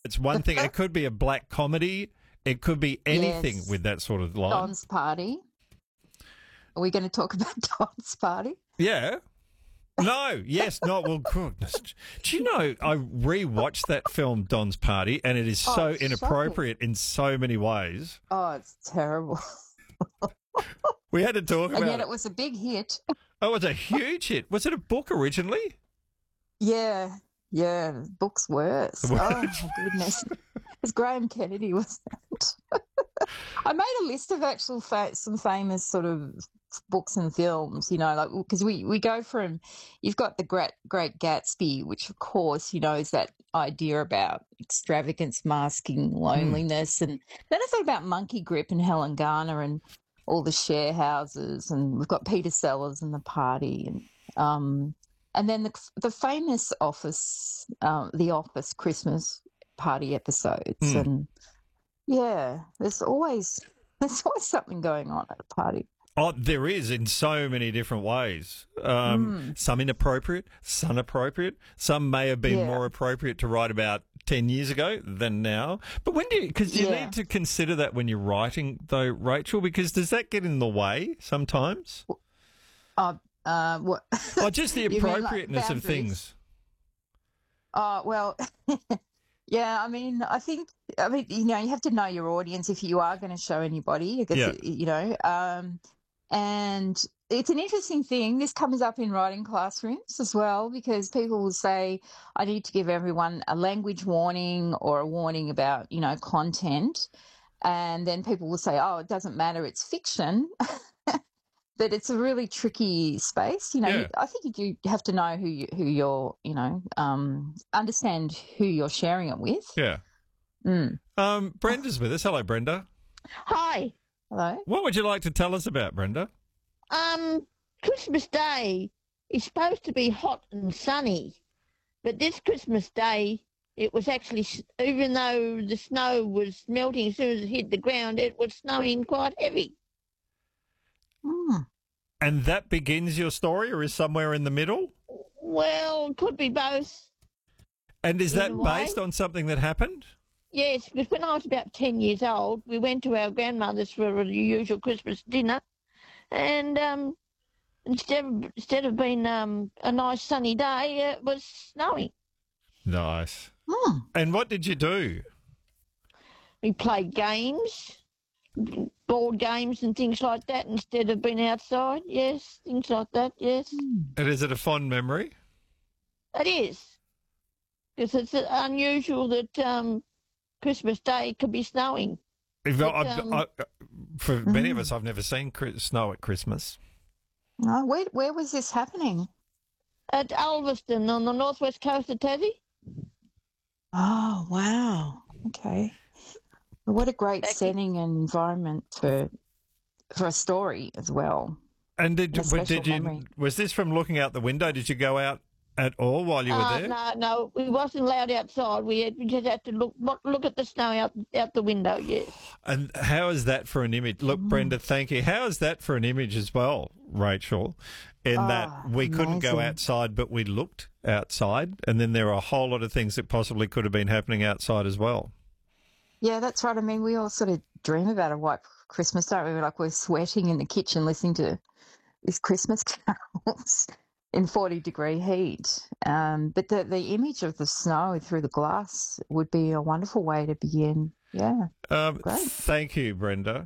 It's one thing. It could be a black comedy. It could be anything Yes. with that sort of line. Don's Party. Are we going to talk about Don's Party? Yeah. No, yes, not. Well, goodness. Do you know, I rewatched that film, Don's Party, and it is so it's inappropriate in so many ways. Oh, it's terrible. We had to talk And about yet it. it was a big hit. Oh, it was a huge hit. Was it a book originally? Yeah, the book's worse. Oh, my goodness. It's Graham Kennedy, wasn't it? I made a list of actual some famous sort of books and films, like, because we go from, you've got the Great Gatsby, which of course, is that idea about extravagance masking loneliness. And then I thought about Monkey Grip and Helen Garner and all the share houses, and we've got Peter Sellers and The Party, and then the famous Office, The Office Christmas party episodes. And yeah, there's always something going on at a party. Oh, there is, in so many different ways. Some inappropriate, some appropriate. Some may have been more appropriate to write about 10 years ago than now. But because you need to consider that when you're writing, though, Rachel, because does that get in the way sometimes? What? Or just the You mean, like, appropriateness of boundaries? things. Well, yeah, I think, you have to know your audience if you are going to show anybody, I guess, and it's an interesting thing. This comes up in writing classrooms as well, because people will say, I need to give everyone a language warning or a warning about, content. And then people will say, oh, it doesn't matter, it's fiction. But it's a really tricky space. I think you have to know who you're, understand who you're sharing it with. Yeah. Brenda's with us. Hello, Brenda. Hi. Hello. What would you like to tell us about, Brenda? Christmas Day is supposed to be hot and sunny, but this Christmas Day, it was actually, even though the snow was melting as soon as it hit the ground, it was snowing quite heavy. And that begins your story, or is somewhere in the middle? Well, could be both. And is that In a way. based on something that happened? Yes, because when I was about 10 years old, we went to our grandmother's for the usual Christmas dinner, and instead of being a nice sunny day, it was snowing. Nice. And what did you do? We played games, board games and things like that instead of being outside. Yes, things like that, yes. And is it a fond memory? It is. Because it's unusual that Christmas Day could be snowing. For many of us, I've never seen snow at Christmas. No, where was this happening? At Ulverston on the northwest coast of Tassie. Oh, wow. Okay. Well, what a great setting and environment for a story as well. And special memory. was this from looking out the window? Did you go out at all while you were there? No, we wasn't allowed outside. We just had to look at the snow out the window, yes. And how is that for an image? Look, Brenda, thank you. How is that for an image as well, Rachel? In that we couldn't go amazing. outside, but we looked outside, and then there are a whole lot of things that possibly could have been happening outside as well. Yeah, that's right. We all sort of dream about a white Christmas, don't we? Like we're sweating in the kitchen listening to these Christmas carols in 40-degree heat. But the image of the snow through the glass would be a wonderful way to begin. Yeah. Great. Thank you, Brenda.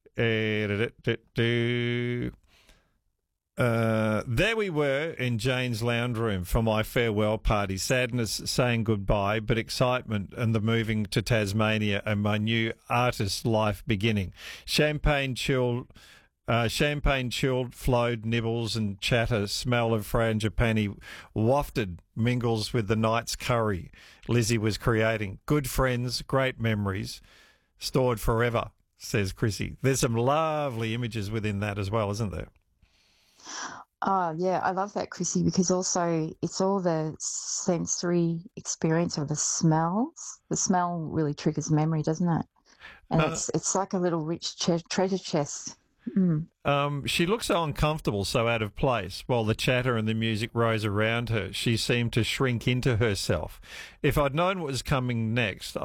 There we were in Jane's lounge room for my farewell party. Sadness saying goodbye, but excitement and the moving to Tasmania and my new artist life beginning. Champagne chilled, flowed, nibbles and chatter, smell of frangipani wafted, mingles with the night's curry Lizzie was creating. Good friends, great memories, stored forever, says Chrissy. There's some lovely images within that as well, isn't there? Oh, yeah, I love that, Chrissy, because also it's all the sensory experience of the smells. The smell really triggers memory, doesn't it? And it's like a little rich treasure chest. She looked so uncomfortable, so out of place. While the chatter and the music rose around her, she seemed to shrink into herself. If I'd known what was coming next,